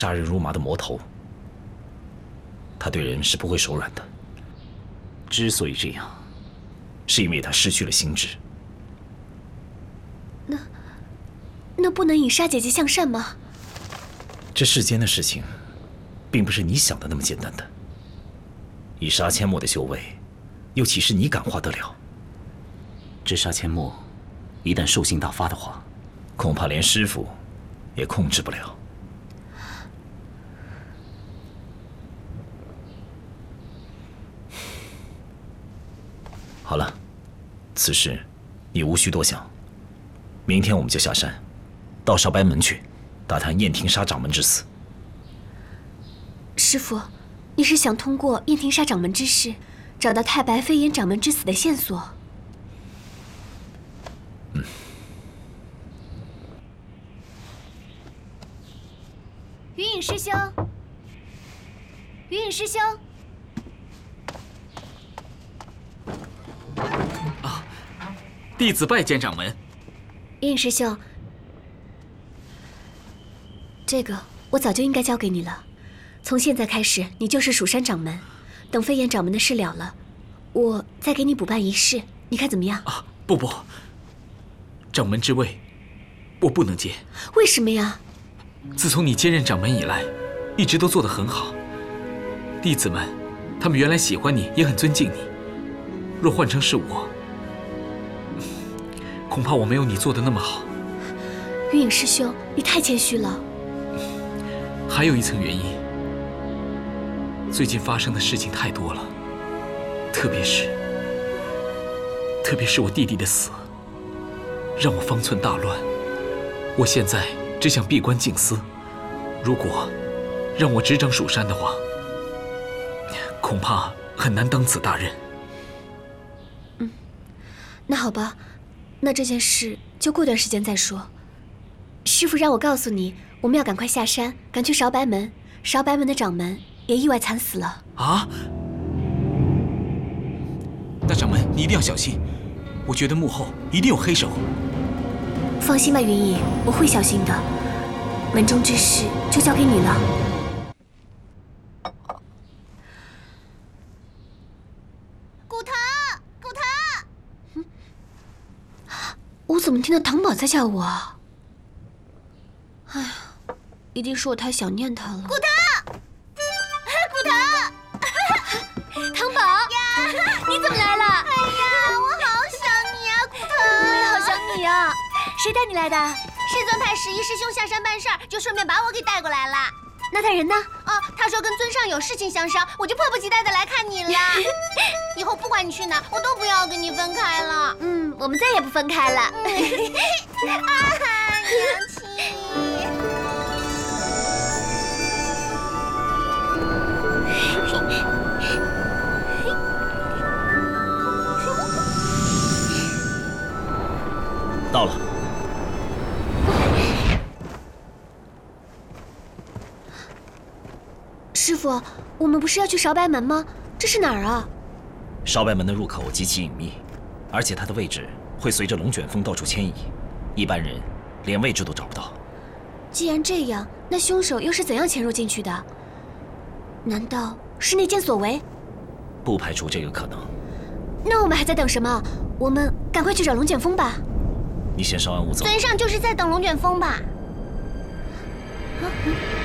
杀人如麻的魔头，他对人是不会手软的。之所以这样，是因为他失去了心智。 那不能引杀姐姐向善吗？ 这世间的事情，并不是你想的那么简单的。以杀阡陌的修为，又岂是你敢化得了？ 这杀阡陌，一旦兽性大发的话， 恐怕连师傅也控制不了。好了，此事你无需多想。明天我们就下山，到少白门去，打探燕庭沙掌门之死。 师傅，你是想通过燕庭沙掌门之事，找到太白飞檐掌门之死的线索？ 云隐师兄，云隐师兄。 弟子拜见掌门。 云隐师兄，这个我早就应该交给你了。从现在开始，你就是蜀山掌门。等飞檐掌门的事了了，我再给你补办一事，你看怎么样？ 啊，不，掌门之位，我不能接。 为什么呀？ 自从你接任掌门以来，一直都做得很好。弟子们，他们原来喜欢你，也很尊敬你。若换成是我，恐怕我没有你做的那么好。 云隐师兄，你太谦虚了。 还有一层原因，最近发生的事情太多了，特别是我弟弟的死，让我方寸大乱。我现在只想闭关静思，如果让我执掌蜀山的话，恐怕很难当此大任。 那好吧，那这件事就过段时间再说。师父让我告诉你，我们要赶快下山，赶去韶白门。韶白门的掌门也意外惨死了。 啊！那掌门你一定要小心，我觉得幕后一定有黑手。 放心吧，云隐，我会小心的。门中之事就交给你了。 古腾，古腾！ 我怎么听到唐宝在叫我啊？哎呀，一定是我太想念他了。 古腾，古腾， 唐宝呀，你怎么来了？ 哎呀，我好想你啊，古腾！ 我也好想你啊。谁带你来的？ 师尊派11师兄下山办事儿，就顺便把我给带过来了。 那他人呢？ 哦，他说跟尊上有事情相商，我就迫不及待的来看你了。以后不管你去哪，我都不要跟你分开了。 我们再也不分开了。 啊，娘亲。 到了。 师傅，我们不是要去韶白门吗？这是哪儿啊？ 韶白门的入口极其隐秘，而且它的位置会随着龙卷风到处迁移，一般人连位置都找不到。 既然这样，那凶手又是怎样潜入进去的？难道是内奸所为？ 不排除这个可能。 那我们还在等什么？我们赶快去找龙卷风吧。 你先稍安勿躁。 尊上就是在等龙卷风吧？ 啊